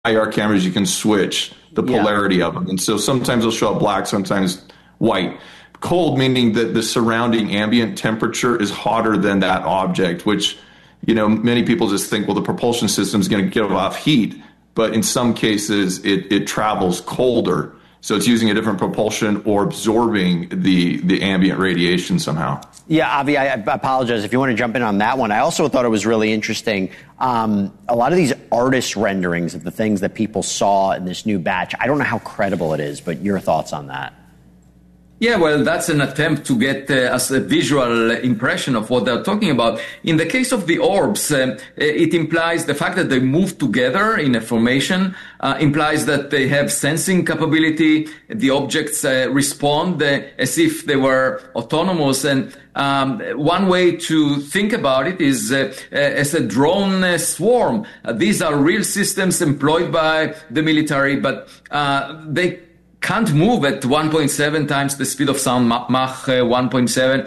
IR cameras, you can switch the polarity of them. And so sometimes they'll show up black, sometimes white. Cold meaning that the surrounding ambient temperature is hotter than that object, which, many people just think, well, the propulsion system is going to give off heat. But in some cases, it travels colder. So it's using a different propulsion or absorbing the ambient radiation somehow. Yeah, Avi, I apologize if you want to jump in on that one. I also thought it was really interesting. A lot of these artist renderings of the things that people saw in this new batch, I don't know how credible it is, but your thoughts on that? Yeah, well, that's an attempt to get us a visual impression of what they're talking about. In the case of the orbs, it implies the fact that they move together in a formation, implies that they have sensing capability. The objects respond as if they were autonomous. And one way to think about it is as a drone swarm. These are real systems employed by the military, but they can't move at 1.7 times the speed of sound, Mach 1.7,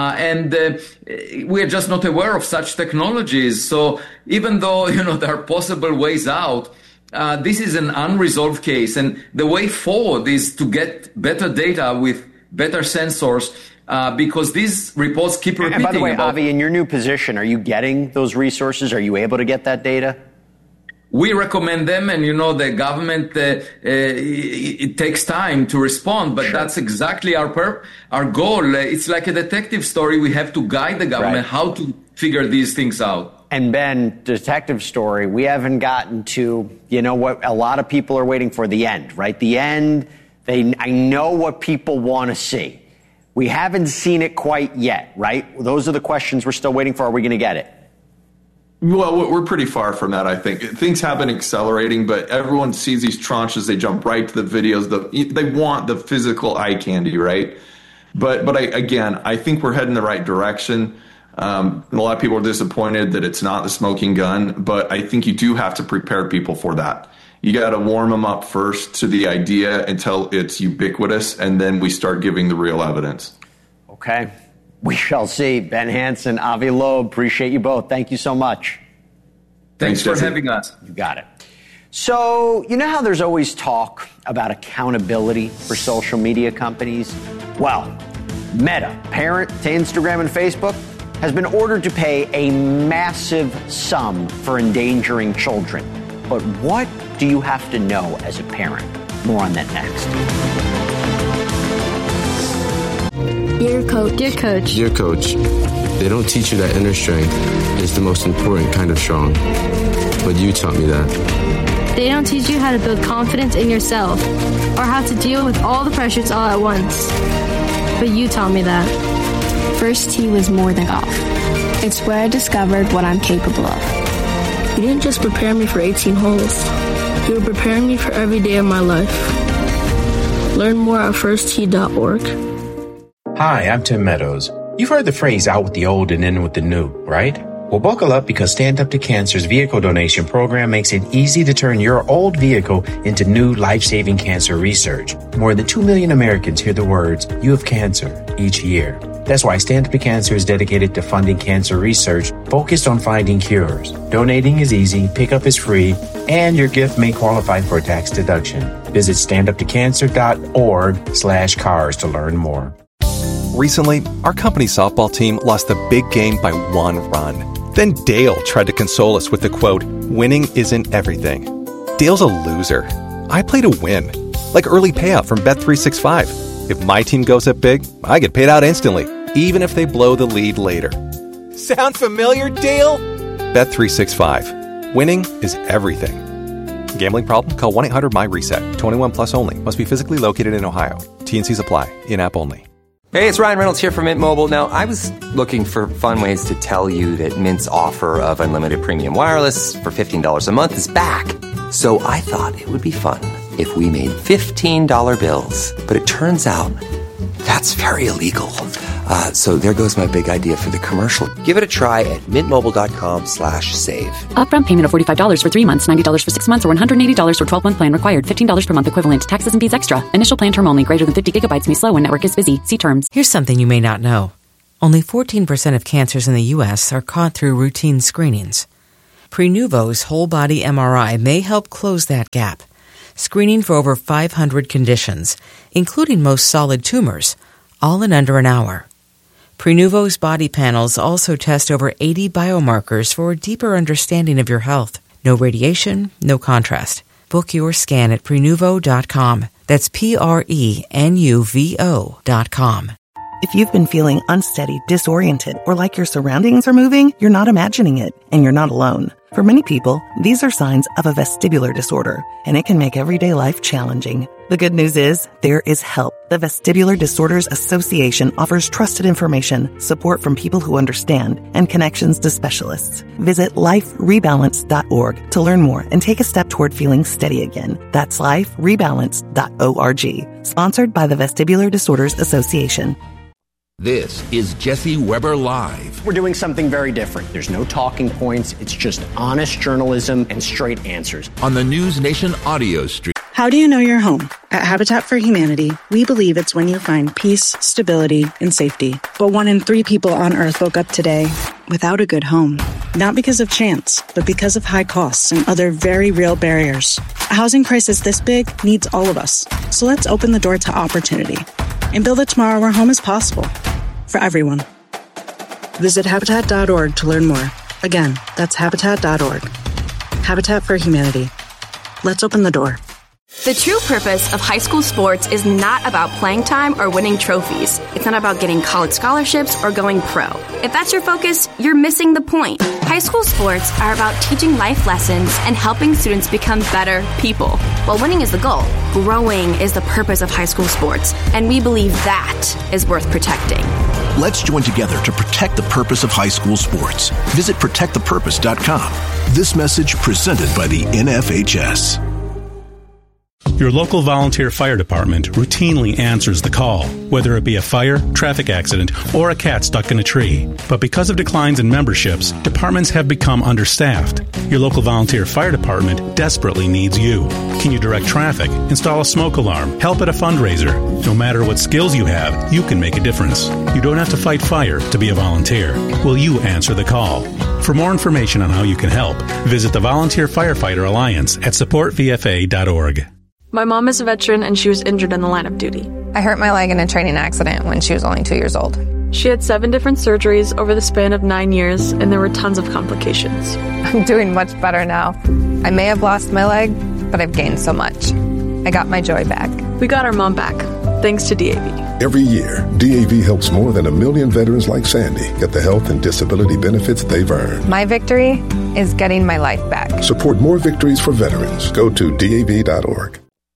and we are just not aware of such technologies. So even though, there are possible ways out, this is an unresolved case, and the way forward is to get better data with better sensors, because these reports keep repeating. And by the way, Avi, in your new position, are you getting those resources? Are you able to get that data? We recommend them, and the government, it takes time to respond, but that's exactly our goal. It's like a detective story. We have to guide the government how to figure these things out. And Ben, detective story, we haven't gotten to, what a lot of people are waiting for, the end, right? The end, I know what people want to see. We haven't seen it quite yet, right? Those are the questions we're still waiting for. Are we going to get it? Well, we're pretty far from that, I think. Things have been accelerating, but everyone sees these tranches. They jump right to the videos. They want the physical eye candy, right? But I think we're heading the right direction. A lot of people are disappointed that it's not the smoking gun, but I think you do have to prepare people for that. You got to warm them up first to the idea until it's ubiquitous, and then we start giving the real evidence. Okay. We shall see. Ben Hansen, Avi Loeb, appreciate you both. Thank you so much. Thanks for having us. You got it. So, how there's always talk about accountability for social media companies? Well, Meta, parent to Instagram and Facebook, has been ordered to pay a massive sum for endangering children. But what do you have to know as a parent? More on that next. Dear Coach. Dear Coach. Dear Coach, they don't teach you that inner strength is the most important kind of strong. But you taught me that. They don't teach you how to build confidence in yourself or how to deal with all the pressures all at once. But you taught me that. First tee was more than golf. It's where I discovered what I'm capable of. You didn't just prepare me for 18 holes. You were preparing me for every day of my life. Learn more at firsttee.org. Hi, I'm Tim Meadows. You've heard the phrase out with the old and in with the new, right? Well, buckle up because Stand Up to Cancer's vehicle donation program makes it easy to turn your old vehicle into new life-saving cancer research. More than 2 million Americans hear the words, "You have cancer," each year. That's why Stand Up to Cancer is dedicated to funding cancer research focused on finding cures. Donating is easy, pickup is free, and your gift may qualify for a tax deduction. Visit standuptocancer.org/cars to learn more. Recently, our company softball team lost the big game by 1 run. Then Dale tried to console us with the quote, "Winning isn't everything." Dale's a loser. I play to win. Like early payout from Bet365. If my team goes up big, I get paid out instantly, even if they blow the lead later. Sound familiar, Dale? Bet365. Winning is everything. Gambling problem? Call 1-800-MY-RESET. 21 plus only. Must be physically located in Ohio. T&Cs apply. In-app only. Hey, it's Ryan Reynolds here from Mint Mobile. Now, I was looking for fun ways to tell you that Mint's offer of unlimited premium wireless for $15 a month is back. So I thought it would be fun if we made $15 bills. But it turns out that's very illegal. So there goes my big idea for the commercial. Give it a try at mintmobile.com/save. Upfront payment of $45 for 3 months, $90 for 6 months, or $180 for 12-month plan required. $15 per month equivalent. Taxes and fees extra. Initial plan term only. Greater than 50 gigabytes may slow when network is busy. See terms. Here's something you may not know. Only 14% of cancers in the U.S. are caught through routine screenings. Prenuvo's whole-body MRI may help close that gap, screening for over 500 conditions, including most solid tumors, all in under an hour. Prenuvo's body panels also test over 80 biomarkers for a deeper understanding of your health. No radiation, no contrast. Book your scan at Prenuvo.com. That's Prenuvo.com. If you've been feeling unsteady, disoriented, or like your surroundings are moving, you're not imagining it, and you're not alone. For many people, these are signs of a vestibular disorder, and it can make everyday life challenging. The good news is, there is help. The Vestibular Disorders Association offers trusted information, support from people who understand, and connections to specialists. Visit liferebalance.org to learn more and take a step toward feeling steady again. That's liferebalance.org. Sponsored by the Vestibular Disorders Association. This is Jesse Weber Live. We're doing something very different. There's no talking points. It's just honest journalism and straight answers. On the News Nation audio stream. How do you know you're home? At Habitat for Humanity, we believe it's when you find peace, stability, and safety. But 1 in 3 people on Earth woke up today without a good home. Not because of chance, but because of high costs and other very real barriers. A housing crisis this big needs all of us. So let's open the door to opportunity and build a tomorrow where home is possible for everyone. Visit Habitat.org to learn more. Again, that's Habitat.org. Habitat for Humanity. Let's open the door. The true purpose of high school sports is not about playing time or winning trophies. It's not about getting college scholarships or going pro. If that's your focus, you're missing the point. High school sports are about teaching life lessons and helping students become better people. While winning is the goal, growing is the purpose of high school sports, and we believe that is worth protecting. Let's join together to protect the purpose of high school sports. Visit protectthepurpose.com. This message presented by the NFHS. Your local volunteer fire department routinely answers the call, whether it be a fire, traffic accident, or a cat stuck in a tree. But because of declines in memberships, departments have become understaffed. Your local volunteer fire department desperately needs you. Can you direct traffic, install a smoke alarm, help at a fundraiser? No matter what skills you have, you can make a difference. You don't have to fight fire to be a volunteer. Will you answer the call? For more information on how you can help, visit the Volunteer Firefighter Alliance at supportvfa.org. My mom is a veteran and she was injured in the line of duty. I hurt my leg in a training accident when she was only 2 years old. She had 7 different surgeries over the span of 9 years, and there were tons of complications. I'm doing much better now. I may have lost my leg, but I've gained so much. I got my joy back. We got our mom back, thanks to DAV. Every year, DAV helps more than 1 million veterans like Sandy get the health and disability benefits they've earned. My victory is getting my life back. Support more victories for veterans. Go to DAV.org.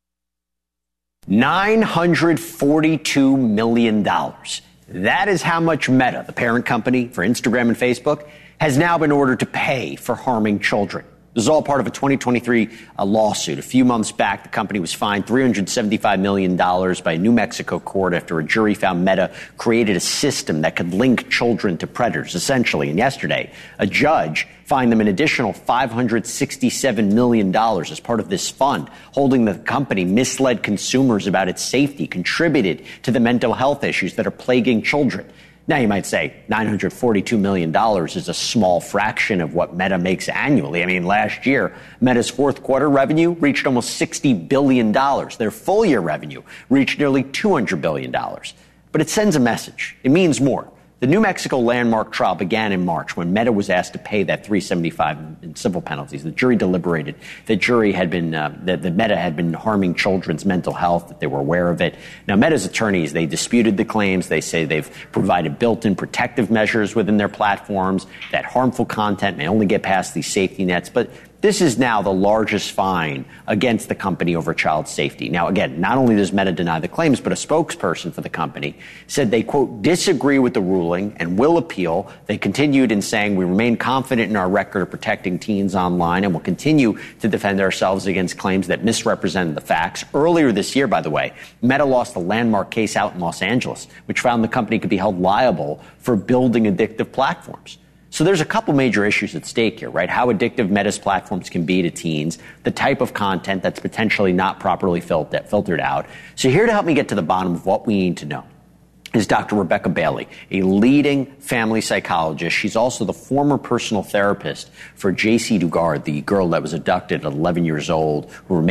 $942 million. That is how much Meta, the parent company for Instagram and Facebook, has now been ordered to pay for harming children. This is all part of a 2023 lawsuit. A few months back, the company was fined $375 million by a New Mexico court after a jury found Meta created a system that could link children to predators, essentially. And yesterday, a judge fined them an additional $567 million as part of this fund, holding the company misled consumers about its safety, contributed to the mental health issues that are plaguing children. Now, you might say $942 million is a small fraction of what Meta makes annually. I mean, last year, Meta's fourth quarter revenue reached almost $60 billion. Their full year revenue reached nearly $200 billion. But it sends a message. It means more. The New Mexico landmark trial began in March when Meta was asked to pay that $375 in civil penalties. The jury deliberated. The jury had been that Meta had been harming children's mental health, that they were aware of it. Now, Meta's attorneys, they disputed the claims. They say they've provided built-in protective measures within their platforms, that harmful content may only get past these safety nets. But this is now the largest fine against the company over child safety. Now, again, not only does Meta deny the claims, but a spokesperson for the company said they, quote, disagree with the ruling and will appeal. They continued in saying, we remain confident in our record of protecting teens online and will continue to defend ourselves against claims that misrepresented the facts. Earlier this year, by the way, Meta lost a landmark case out in Los Angeles, which found the company could be held liable for building addictive platforms. So there's a couple major issues at stake here, right? How addictive Meta's platforms can be to teens, the type of content that's potentially not properly filtered out. So here to help me get to the bottom of what we need to know is Dr. Rebecca Bailey, a leading family psychologist. She's also the former personal therapist for J.C. Dugard, the girl that was abducted at 11 years old, who remained